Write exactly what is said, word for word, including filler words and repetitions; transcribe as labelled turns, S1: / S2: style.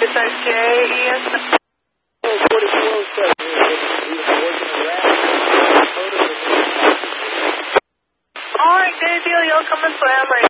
S1: S I J, Ian. All right, good deal. You'll come and slam right